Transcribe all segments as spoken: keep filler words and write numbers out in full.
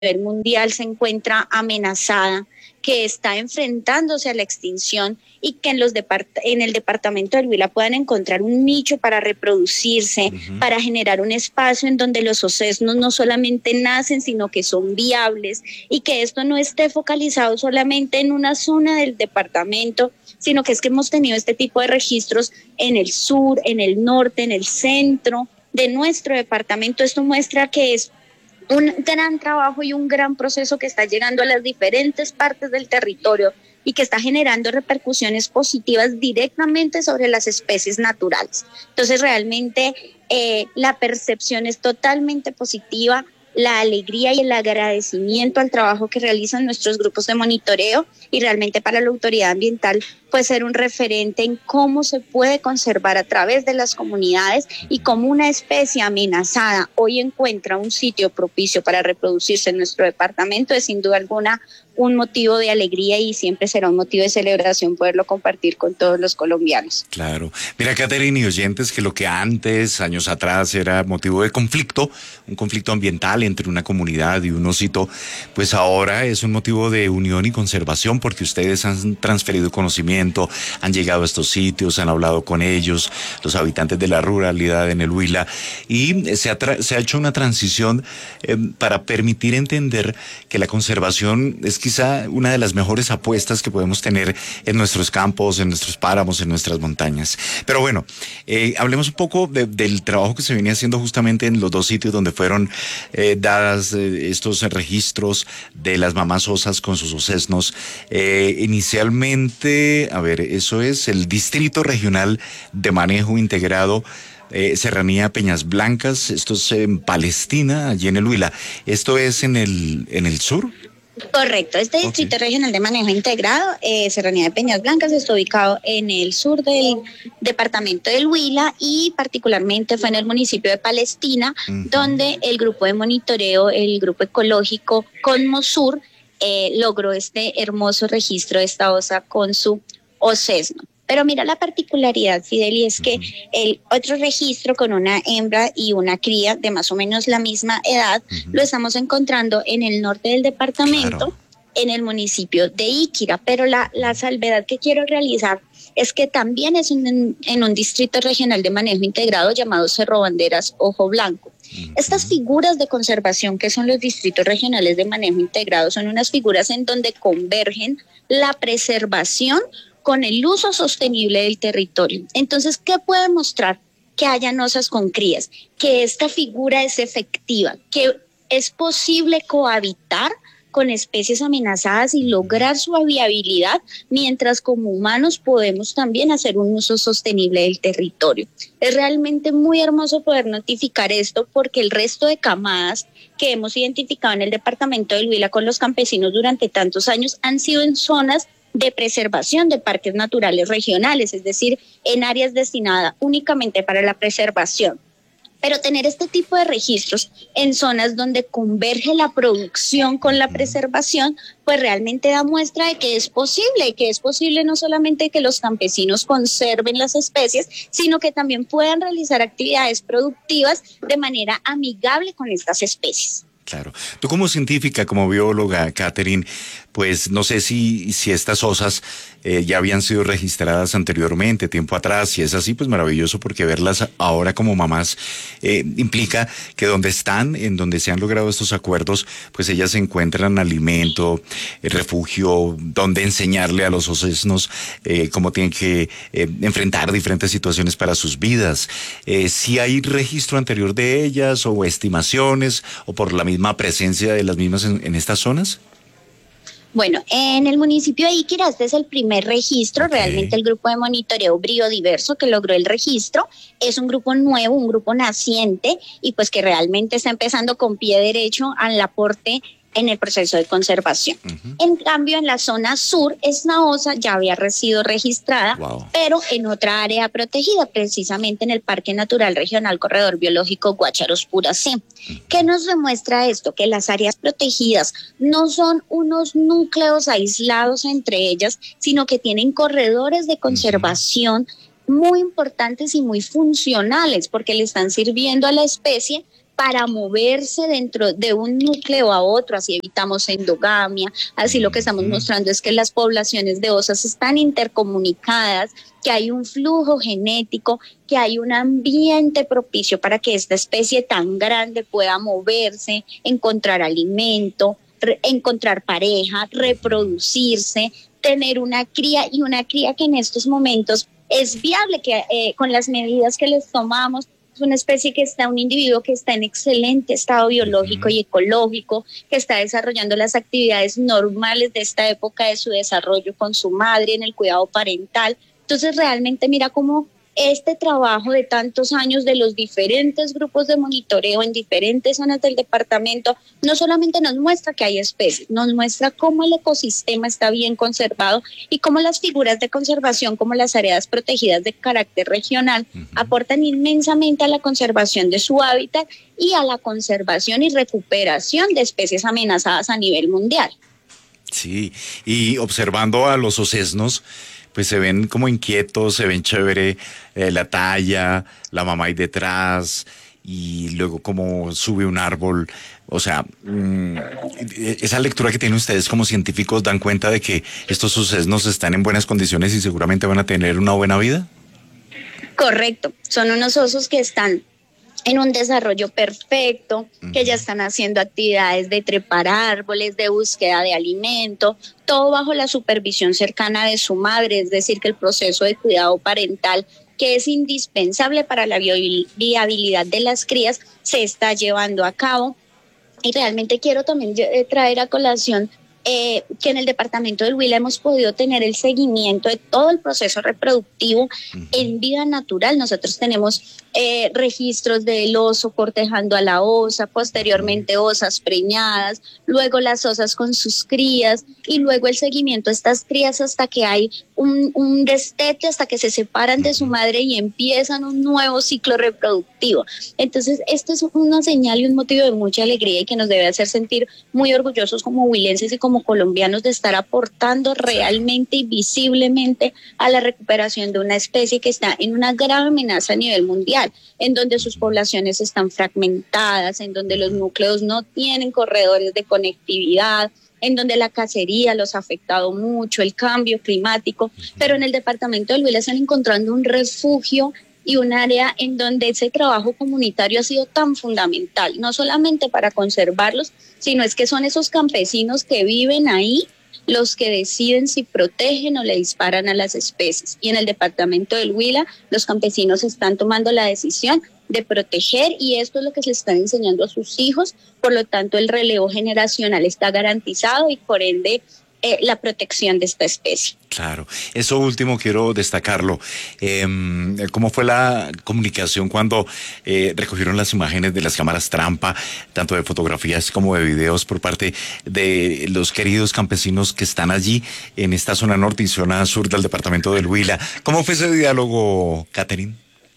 nivel mundial se encuentra amenazada, que está enfrentándose a la extinción y que en, los depart en el departamento del Huila puedan encontrar un nicho para reproducirse, uh-huh. para generar un espacio en donde los ocesnos no solamente nacen, sino que son viables, y que esto no esté focalizado solamente en una zona del departamento, sino que es que hemos tenido este tipo de registros en el sur, en el norte, en el centro de nuestro departamento. Esto muestra que es un gran trabajo y un gran proceso que está llegando a las diferentes partes del territorio y que está generando repercusiones positivas directamente sobre las especies naturales. Entonces, realmente eh, la percepción es totalmente positiva, la alegría y el agradecimiento al trabajo que realizan nuestros grupos de monitoreo, y realmente para la autoridad ambiental puede ser un referente en cómo se puede conservar a través de las comunidades, y cómo una especie amenazada hoy encuentra un sitio propicio para reproducirse en nuestro departamento. Es sin duda alguna un motivo de alegría y siempre será un motivo de celebración poderlo compartir con todos los colombianos. Claro. Mira, Catherine y oyentes, que lo que antes, años atrás, era motivo de conflicto, un conflicto ambiental entre una comunidad y un osito, pues ahora es un motivo de unión y conservación, porque ustedes han transferido conocimiento, han llegado a estos sitios, han hablado con ellos, los habitantes de la ruralidad en el Huila, y se ha, se ha hecho una transición eh, para permitir entender que la conservación es quizá una de las mejores apuestas que podemos tener en nuestros campos, en nuestros páramos, en nuestras montañas. Pero bueno, eh, hablemos un poco de, del trabajo que se venía haciendo justamente en los dos sitios donde fueron eh, dadas eh, estos registros de las mamás osas con sus ocesnos. Eh, inicialmente, a ver, eso es el Distrito Regional de Manejo Integrado, Eh, Serranía Peñas Blancas. Esto es en Palestina, allí en el Huila. ¿Esto es en el, en el sur? Correcto, este Distrito okay. Regional de Manejo Integrado, eh, Serranía de Peñas Blancas, está ubicado en el sur del departamento del Huila, y particularmente fue en el municipio de Palestina, uh-huh. donde el grupo de monitoreo, el grupo ecológico Conmosur, eh, logró este hermoso registro de esta osa con su ocesno. Pero mira la particularidad, Fidel, y es que el otro registro con una hembra y una cría de más o menos la misma edad, uh-huh. lo estamos encontrando en el norte del departamento, claro. en el municipio de Iquira. Pero la, la salvedad que quiero realizar es que también es en, en un distrito regional de manejo integrado llamado Cerro Banderas Ojo Blanco. Uh-huh. Estas figuras de conservación que son los distritos regionales de manejo integrado son unas figuras en donde convergen la preservación con el uso sostenible del territorio. Entonces, ¿qué puede mostrar? Que hayan osas con crías, que esta figura es efectiva, que es posible cohabitar con especies amenazadas y lograr su viabilidad, mientras como humanos podemos también hacer un uso sostenible del territorio. Es realmente muy hermoso poder notificar esto, porque el resto de camadas que hemos identificado en el departamento del Huila con los campesinos durante tantos años han sido en zonas de preservación de parques naturales regionales, es decir, en áreas destinadas únicamente para la preservación. Pero tener este tipo de registros en zonas donde converge la producción con la preservación, pues realmente da muestra de que es posible, y que es posible no solamente que los campesinos conserven las especies, sino que también puedan realizar actividades productivas de manera amigable con estas especies. Claro. Tú como científica, como bióloga, Catherine, pues no sé si, si estas osas eh, ya habían sido registradas anteriormente, tiempo atrás. Si es así, pues maravilloso, porque verlas ahora como mamás eh, implica que donde están, en donde se han logrado estos acuerdos, pues ellas encuentran alimento, eh, refugio, donde enseñarle a los ocesnos eh, cómo tienen que eh, enfrentar diferentes situaciones para sus vidas. Eh, si hay registro anterior de ellas, o estimaciones, o por la misma presencia de las mismas en, en estas zonas. Bueno, en el municipio de Iquira este es el primer registro. Okay. Realmente el grupo de monitoreo Biodiverso que logró el registro es un grupo nuevo, un grupo naciente, y pues que realmente está empezando con pie derecho al aporte en el proceso de conservación. Uh-huh. En cambio, en la zona sur, esta osa ya había sido registrada, wow. pero en otra área protegida, precisamente en el Parque Natural Regional Corredor Biológico Guácharos-Puracé. Uh-huh. ¿Qué nos demuestra esto? Que las áreas protegidas no son unos núcleos aislados entre ellas, sino que tienen corredores de conservación uh-huh. muy importantes y muy funcionales, porque le están sirviendo a la especie para moverse dentro de un núcleo a otro, así evitamos endogamia, así lo que estamos mostrando es que las poblaciones de osas están intercomunicadas, que hay un flujo genético, que hay un ambiente propicio para que esta especie tan grande pueda moverse, encontrar alimento, re- encontrar pareja, reproducirse, tener una cría y una cría que en estos momentos es viable, que eh, con las medidas que les tomamos, es una especie que está, un individuo que está en excelente estado biológico y ecológico, que está desarrollando las actividades normales de esta época de su desarrollo con su madre en el cuidado parental. Entonces realmente mira cómo este trabajo de tantos años de los diferentes grupos de monitoreo en diferentes zonas del departamento no solamente nos muestra que hay especies, nos muestra cómo el ecosistema está bien conservado y cómo las figuras de conservación como las áreas protegidas de carácter regional uh-huh. aportan inmensamente a la conservación de su hábitat y a la conservación y recuperación de especies amenazadas a nivel mundial. Sí, y observando a los osesnos, pues se ven como inquietos, se ven chévere, eh, la talla, la mamá ahí detrás, y luego como sube un árbol. O sea, mmm, esa lectura que tienen ustedes como científicos dan cuenta de que estos osesnos están en buenas condiciones y seguramente van a tener una buena vida. Correcto, son unos osos que están en un desarrollo perfecto, uh-huh. que ya están haciendo actividades de trepar árboles, de búsqueda de alimento, todo bajo la supervisión cercana de su madre, es decir, que el proceso de cuidado parental, que es indispensable para la viabilidad de las crías, se está llevando a cabo. Y realmente quiero también traer a colación Eh, que en el departamento del Huila hemos podido tener el seguimiento de todo el proceso reproductivo uh-huh. en vida natural. Nosotros tenemos eh, registros del oso cortejando a la osa, posteriormente osas preñadas, luego las osas con sus crías y luego el seguimiento de estas crías hasta que hay un, un destete, hasta que se separan de su madre y empiezan un nuevo ciclo reproductivo. Entonces esto es una señal y un motivo de mucha alegría y que nos debe hacer sentir muy orgullosos como huilenses y como como colombianos de estar aportando realmente y visiblemente a la recuperación de una especie que está en una grave amenaza a nivel mundial, en donde sus poblaciones están fragmentadas, en donde los núcleos no tienen corredores de conectividad, en donde la cacería los ha afectado mucho, el cambio climático, pero en el departamento del Huila están encontrando un refugio y un área en donde ese trabajo comunitario ha sido tan fundamental, no solamente para conservarlos, sino es que son esos campesinos que viven ahí los que deciden si protegen o le disparan a las especies. Y en el departamento del Huila, los campesinos están tomando la decisión de proteger y esto es lo que se están enseñando a sus hijos, por lo tanto el relevo generacional está garantizado y por ende eh, la protección de esta especie. Claro, eso último quiero destacarlo. Eh, ¿Cómo fue la comunicación cuando eh, recogieron las imágenes de las cámaras trampa, tanto de fotografías como de videos por parte de los queridos campesinos que están allí en esta zona norte y zona sur del departamento del Huila? ¿Cómo fue ese diálogo, Catherine?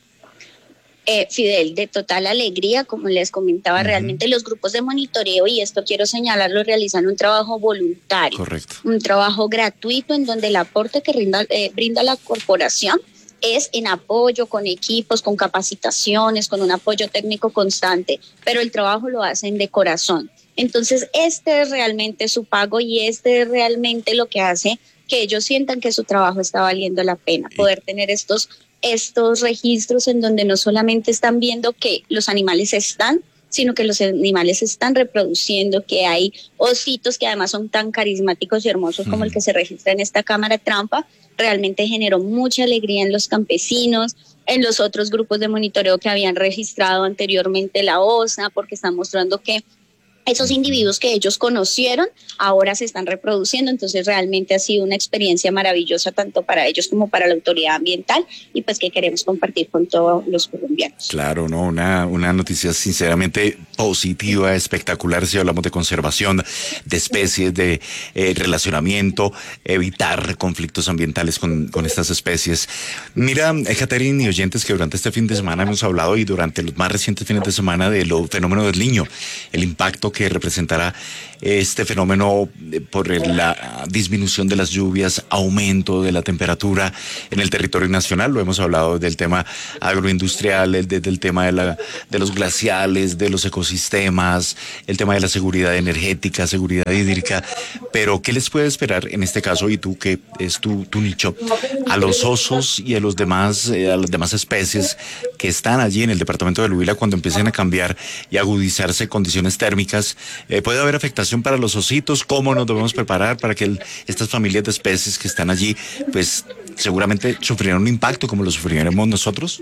Eh, Fidel, de total alegría, como les comentaba, uh-huh. realmente los grupos de monitoreo, y esto quiero señalarlo, realizan un trabajo voluntario, correcto, un trabajo gratuito en donde el aporte que brinda, eh, brinda la corporación es en apoyo con equipos, con capacitaciones, con un apoyo técnico constante, pero el trabajo lo hacen de corazón. Entonces, este es realmente su pago y este es realmente lo que hace que ellos sientan que su trabajo está valiendo la pena, poder tener estos estos registros en donde no solamente están viendo que los animales están, sino que los animales se están reproduciendo, que hay ositos que además son tan carismáticos y hermosos como uh-huh. el que se registra en esta cámara trampa, realmente generó mucha alegría en los campesinos, en los otros grupos de monitoreo que habían registrado anteriormente la osa, porque están mostrando que esos individuos que ellos conocieron ahora se están reproduciendo, entonces realmente ha sido una experiencia maravillosa tanto para ellos como para la autoridad ambiental y pues que queremos compartir con todos los colombianos. Claro, no, una, una noticia sinceramente positiva, espectacular si hablamos de conservación de especies, de eh, relacionamiento, evitar conflictos ambientales con, con estas especies. Mira, eh, Catherine y oyentes, que durante este fin de semana hemos hablado y durante los más recientes fines de semana de lo fenómeno del Niño, el impacto que representará este fenómeno por la disminución de las lluvias, aumento de la temperatura en el territorio nacional. Lo hemos hablado del tema agroindustrial, el, del tema de, la, de los glaciales, de los ecosistemas, el tema de la seguridad energética, seguridad hídrica. Pero, ¿qué les puede esperar en este caso, y tú que es tu, tu nicho, a los osos y a los demás, eh, a las demás especies que están allí en el departamento del Huila cuando empiecen a cambiar y agudizarse condiciones térmicas? Eh, ¿Puede haber afectación para los ositos? ¿Cómo nos debemos preparar para que el, estas familias de especies que están allí, pues seguramente sufrirán un impacto como lo sufriremos nosotros?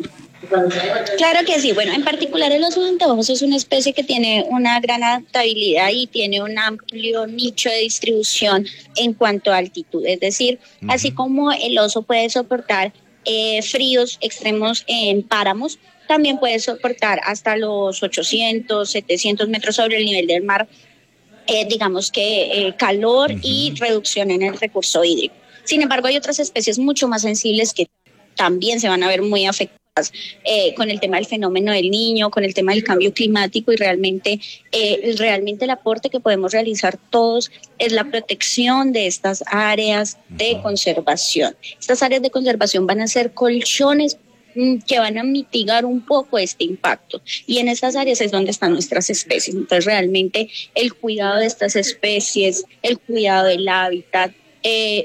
Claro que sí. Bueno, en particular el oso de anteojos es una especie que tiene una gran adaptabilidad y tiene un amplio nicho de distribución en cuanto a altitud. Es decir, uh-huh. así como el oso puede soportar eh, fríos extremos en páramos, también puede soportar hasta los ochocientos, setecientos metros sobre el nivel del mar, eh, digamos que eh, calor uh-huh. y reducción en el recurso hídrico. Sin embargo, hay otras especies mucho más sensibles que también se van a ver muy afectadas eh, con el tema del fenómeno del Niño, con el tema del cambio climático, y realmente, eh, realmente el aporte que podemos realizar todos es la protección de estas áreas de conservación. Estas áreas de conservación van a ser colchones que van a mitigar un poco este impacto, y en estas áreas es donde están nuestras especies. Entonces realmente el cuidado de estas especies, el cuidado del hábitat, eh,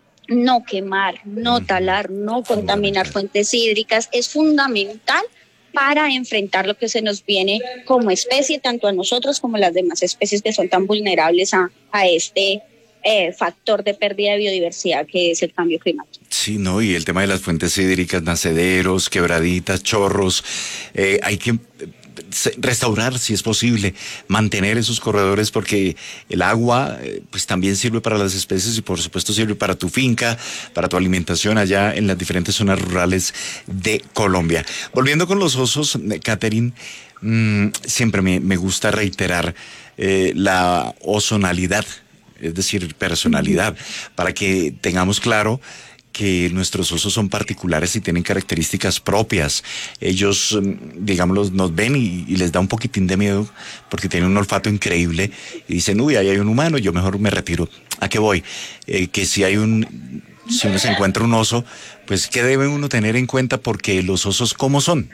no quemar, no talar, no contaminar fuentes hídricas es fundamental para enfrentar lo que se nos viene como especie, tanto a nosotros como a las demás especies que son tan vulnerables a, a este eh, factor de pérdida de biodiversidad que es el cambio climático. Sí, no, y el tema de las fuentes hídricas, nacederos, quebraditas, chorros, eh, hay que restaurar si es posible, mantener esos corredores, porque el agua eh, pues también sirve para las especies y por supuesto sirve para tu finca, para tu alimentación allá en las diferentes zonas rurales de Colombia. Volviendo con los osos, Catherine, mmm, siempre me, me gusta reiterar eh, la osonalidad, es decir, personalidad, para que tengamos claro que nuestros osos son particulares y tienen características propias. Ellos, digámoslo, nos ven y, y les da un poquitín de miedo porque tienen un olfato increíble y dicen, uy, ahí hay un humano, yo mejor me retiro. ¿A qué voy? Eh, que si hay un, si uno se encuentra un oso, pues ¿qué debe uno tener en cuenta? Porque los osos, ¿cómo son?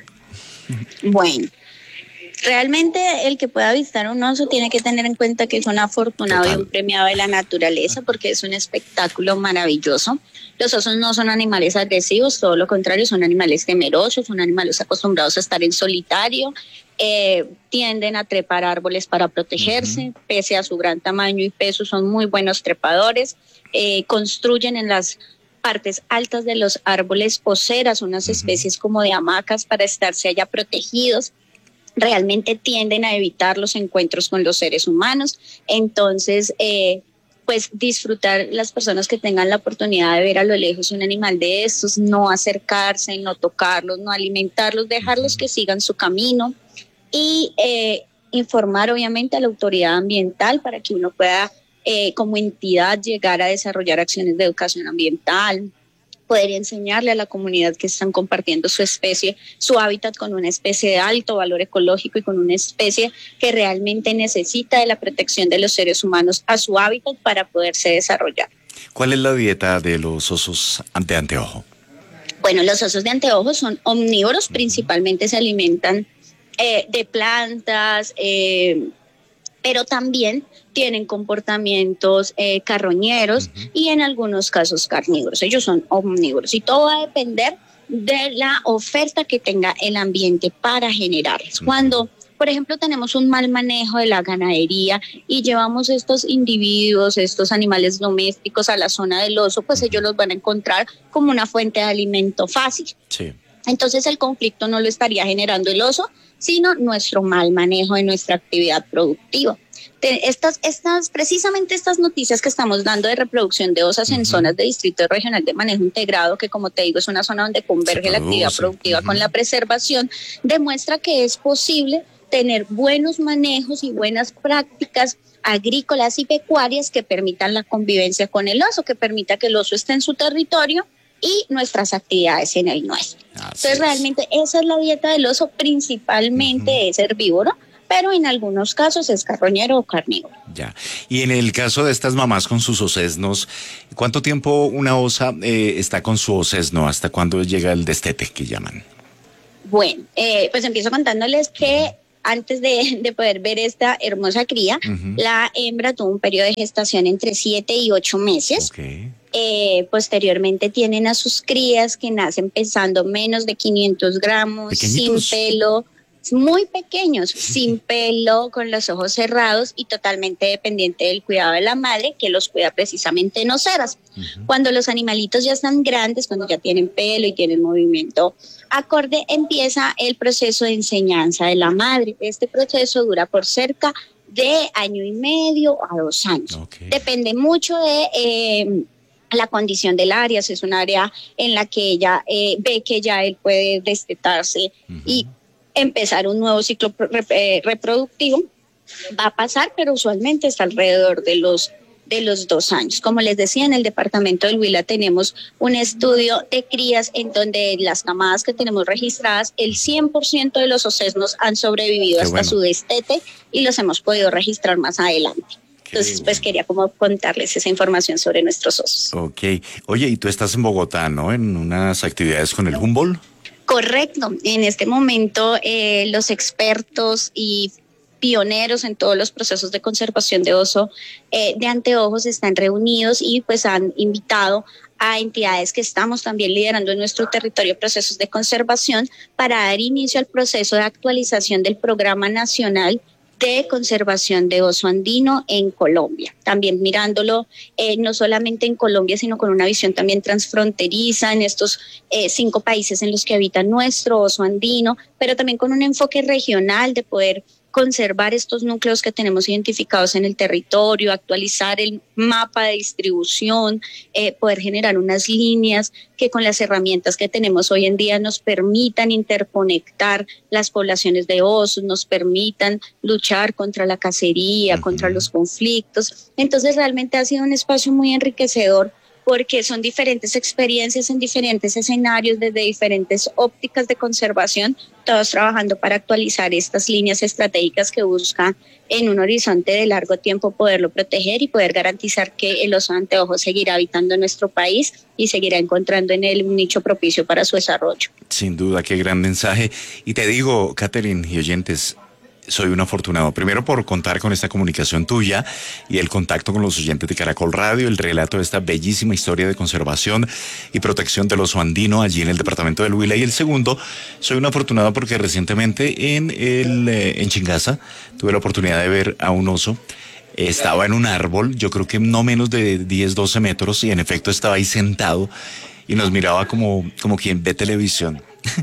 Bueno, realmente el que pueda visitar un oso tiene que tener en cuenta que es un afortunado Total. y un premiado de la naturaleza, porque es un espectáculo maravilloso. Los osos no son animales agresivos, todo lo contrario, son animales temerosos, son animales acostumbrados a estar en solitario, eh, tienden a trepar árboles para protegerse, uh-huh. pese a su gran tamaño y peso, son muy buenos trepadores, eh, construyen en las partes altas de los árboles poseras, unas uh-huh. especies como de hamacas para estarse allá protegidos. Realmente tienden a evitar los encuentros con los seres humanos, entonces eh, pues disfrutar las personas que tengan la oportunidad de ver a lo lejos un animal de estos, no acercarse, no tocarlos, no alimentarlos, dejarlos que sigan su camino y eh, informar obviamente a la autoridad ambiental para que uno pueda eh, como entidad llegar a desarrollar acciones de educación ambiental, poder enseñarle a la comunidad que están compartiendo su especie, su hábitat con una especie de alto valor ecológico y con una especie que realmente necesita de la protección de los seres humanos a su hábitat para poderse desarrollar. ¿Cuál es la dieta de los osos de anteojo? Bueno, los osos de anteojo son omnívoros, principalmente se alimentan eh, de plantas, eh, pero también tienen comportamientos eh, carroñeros uh-huh. y en algunos casos carnívoros. Ellos son omnívoros y todo va a depender de la oferta que tenga el ambiente para generarlos. Uh-huh. Cuando, por ejemplo, tenemos un mal manejo de la ganadería y llevamos estos individuos, estos animales domésticos a la zona del oso, pues uh-huh. ellos los van a encontrar como una fuente de alimento fácil. Sí. Entonces el conflicto no lo estaría generando el oso, sino nuestro mal manejo de nuestra actividad productiva. Estas, estas, precisamente estas noticias que estamos dando de reproducción de osas uh-huh. en zonas de Distrito Regional de Manejo Integrado, que como te digo es una zona donde converge la actividad productiva uh-huh. con la preservación, demuestra que es posible tener buenos manejos y buenas prácticas agrícolas y pecuarias que permitan la convivencia con el oso, que permita que el oso esté en su territorio y nuestras actividades en el nuestro. Así Entonces es. Realmente esa es la dieta del oso, principalmente uh-huh. es herbívoro. pero en algunos casos es carroñero o carnívoro. Ya. Y en el caso de estas mamás con sus osesnos, ¿cuánto tiempo una osa eh, está con su osesno? ¿Hasta cuándo llega el destete que llaman? Bueno, eh, pues empiezo contándoles que antes de, de poder ver esta hermosa cría, uh-huh. la hembra tuvo un periodo de gestación entre siete y ocho meses. Okay. Eh, posteriormente tienen a sus crías que nacen pesando menos de quinientos gramos, ¿Pequeñitos? Sin pelo, muy pequeños, sin pelo, con los ojos cerrados y totalmente dependiente del cuidado de la madre, que los cuida precisamente en oseras. Uh-huh. Cuando los animalitos ya están grandes, cuando ya tienen pelo y tienen movimiento acorde, empieza el proceso de enseñanza de la madre. Este proceso dura por cerca de año y medio a dos años. Okay. Depende mucho de eh, la condición del área, si es un área en la que ella eh, ve que ya él puede destetarse uh-huh. y empezar un nuevo ciclo eh, reproductivo, va a pasar, pero usualmente está alrededor de los de los dos años. Como les decía, en el departamento del Huila tenemos un estudio de crías en donde las camadas que tenemos registradas, el cien por ciento de los osesnos han sobrevivido Qué hasta bueno. su destete y los hemos podido registrar más adelante. Qué Entonces, bueno. pues quería como contarles esa información sobre nuestros osos. Ok. Oye, y tú estás en Bogotá, ¿no? En unas actividades con el Humboldt. Correcto. En este momento, eh, los expertos y pioneros en todos los procesos de conservación de oso eh, de anteojos están reunidos y pues han invitado a entidades que estamos también liderando en nuestro territorio procesos de conservación para dar inicio al proceso de actualización del Programa Nacional de Conservación de Oso Andino en Colombia. También mirándolo eh, no solamente en Colombia, sino con una visión también transfronteriza en estos eh, cinco países en los que habita nuestro oso andino, pero también con un enfoque regional de poder conservar estos núcleos que tenemos identificados en el territorio, actualizar el mapa de distribución, eh, poder generar unas líneas que con las herramientas que tenemos hoy en día nos permitan interconectar las poblaciones de osos, nos permitan luchar contra la cacería, uh-huh. contra los conflictos. Entonces realmente ha sido un espacio muy enriquecedor porque son diferentes experiencias en diferentes escenarios, desde diferentes ópticas de conservación, todos trabajando para actualizar estas líneas estratégicas que buscan en un horizonte de largo tiempo poderlo proteger y poder garantizar que el oso de anteojos seguirá habitando en nuestro país y seguirá encontrando en él un nicho propicio para su desarrollo. Sin duda, qué gran mensaje. Y te digo, Catherine y oyentes, soy un afortunado, primero por contar con esta comunicación tuya y el contacto con los oyentes de Caracol Radio, el relato de esta bellísima historia de conservación y protección del oso andino allí en el departamento del Huila. Y el segundo, soy un afortunado porque recientemente en, el, eh, en Chingaza tuve la oportunidad de ver a un oso. Estaba en un árbol, yo creo que no menos de diez, doce metros, y en efecto estaba ahí sentado y nos miraba como, como quien ve televisión.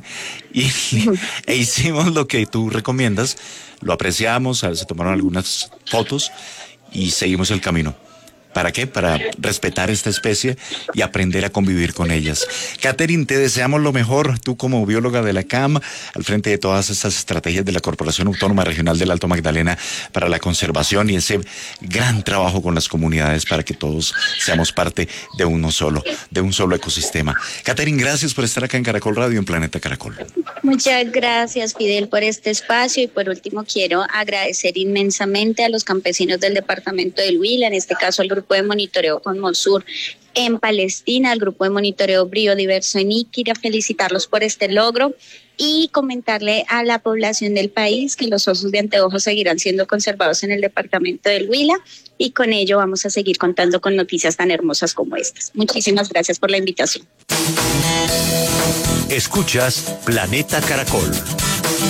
y e hicimos lo que tú recomiendas, lo apreciamos, se tomaron algunas fotos y seguimos el camino. ¿Para qué? Para respetar esta especie y aprender a convivir con ellas. Catherine, te deseamos lo mejor, tú como bióloga de la C A M, al frente de todas estas estrategias de la Corporación Autónoma Regional del Alto Magdalena para la conservación y ese gran trabajo con las comunidades para que todos seamos parte de uno solo, de un solo ecosistema. Catherine, gracias por estar acá en Caracol Radio, en Planeta Caracol. Muchas gracias, Fidel, por este espacio, y por último quiero agradecer inmensamente a los campesinos del departamento del Huila, en este caso al grupo de monitoreo con Monsur en Palestina, al grupo de monitoreo Biodiverso en Iquira, felicitarlos por este logro y comentarle a la población del país que los osos de anteojos seguirán siendo conservados en el departamento del Huila, y con ello vamos a seguir contando con noticias tan hermosas como estas. Muchísimas gracias por la invitación. Escuchas Planeta Caracol.